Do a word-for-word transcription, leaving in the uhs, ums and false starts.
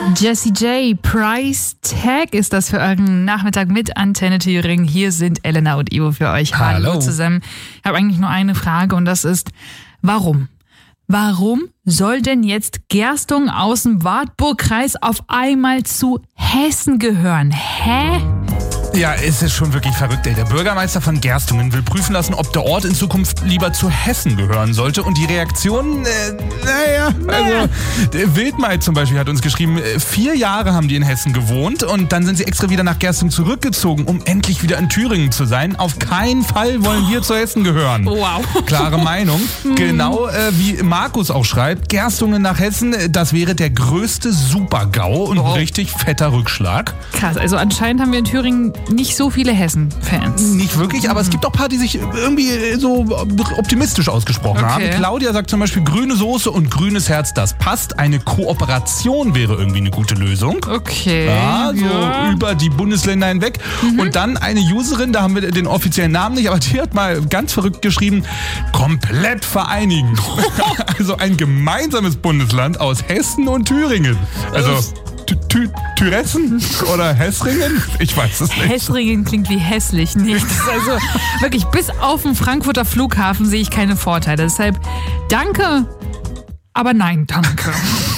Jessie J, Price Tag ist das für euren Nachmittag mit Antenne Thüringen. Hier sind Elena und Ivo für euch. Hallo, Hallo zusammen. Ich habe eigentlich nur eine Frage und das ist, warum? Warum soll denn jetzt Gerstungen aus dem Wartburgkreis auf einmal zu Hessen gehören? Hä? Ja, es ist schon wirklich verrückt, ey. Der Bürgermeister von Gerstungen will prüfen lassen, ob der Ort in Zukunft lieber zu Hessen gehören sollte. Und die Reaktion, äh, naja, also der Wildmai zum Beispiel hat uns geschrieben, vier Jahre haben die in Hessen gewohnt und dann sind sie extra wieder nach Gerstungen zurückgezogen, um endlich wieder in Thüringen zu sein. Auf keinen Fall wollen wir zu Hessen gehören. Wow. Klare Meinung. Genau äh, wie Markus auch schreibt, Gerstungen nach Hessen, das wäre der größte Super-GAU und wow. ein richtig fetter Rückschlag. Krass, also anscheinend haben wir in Thüringen nicht so viele Hessen-Fans. Nicht wirklich, aber es gibt auch ein paar, die sich irgendwie so optimistisch ausgesprochen okay. haben. Claudia sagt zum Beispiel, grüne Soße und grünes Herz, das passt. Eine Kooperation wäre irgendwie eine gute Lösung. Okay. Ja, so ja. über die Bundesländer hinweg. Mhm. Und dann eine Userin, da haben wir den offiziellen Namen nicht, aber die hat mal ganz verrückt geschrieben, komplett vereinigen. Also ein gemeinsames Bundesland aus Hessen und Thüringen. Also Thüressen oder Hessringen? Ich weiß es nicht. Hessringen klingt wie hässlich, nicht? Also wirklich, bis auf den Frankfurter Flughafen sehe ich keine Vorteile. Deshalb danke, aber nein, danke.